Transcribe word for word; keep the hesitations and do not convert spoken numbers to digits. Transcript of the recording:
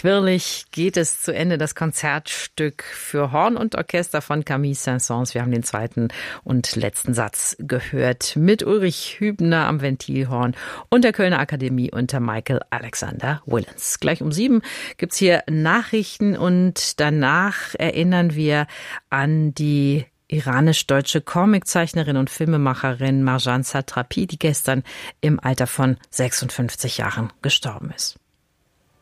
quirlig geht es zu Ende, das Konzertstück für Horn und Orchester von Camille Saint-Saëns. Wir haben den zweiten und letzten Satz gehört mit Ulrich Hübner am Ventilhorn und der Kölner Akademie unter Michael Alexander Willens. Gleich um sieben gibt's hier Nachrichten und danach erinnern wir an die iranisch-deutsche Comiczeichnerin und Filmemacherin Marjan Satrapi, die gestern im Alter von sechsundfünfzig Jahren gestorben ist.